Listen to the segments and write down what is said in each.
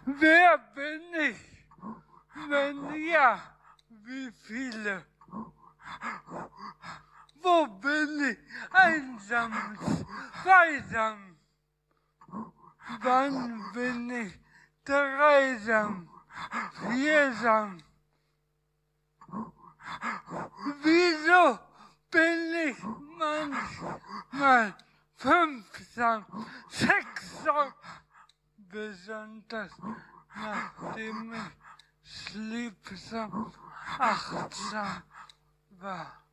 Wer bin ich? Wenn ja, wie viele? Wo bin ich? Einsam, zweisam. Wann bin ich dreisam, viersam? Wieso bin ich manchmal fünfsam, sechsam? Besonders nachdem ich schliebsam, achtsam war.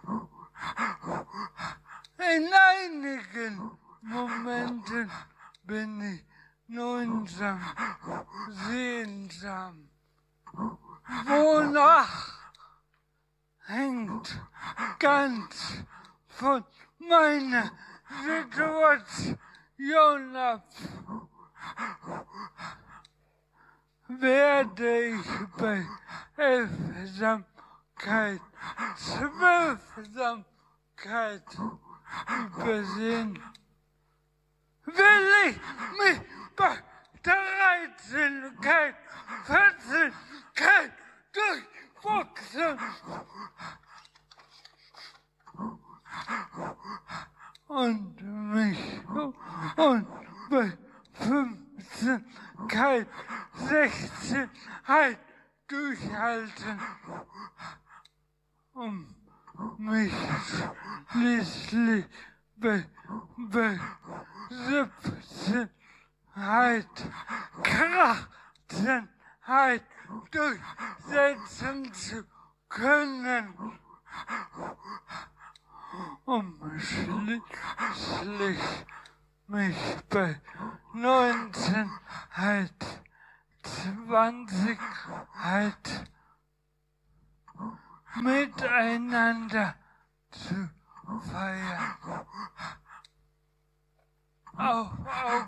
In einigen Momenten bin ich neunsam, sehnsam. Wonach hängt ganz von meiner Situation ab. Werde ich bei Elfsamkeit, Zwölfsamkeit übersehen? Will ich mich bei 13-Keit, 14-Keit durchboxen? Und mich bei 15-Keit, 16-Heit durchhalten, um mich schließlich bei 17-Heit, Krachtenheit durchsetzen zu können, um schließlich mich bei 19-Heit, 20-Heit miteinander zu feiern. Auf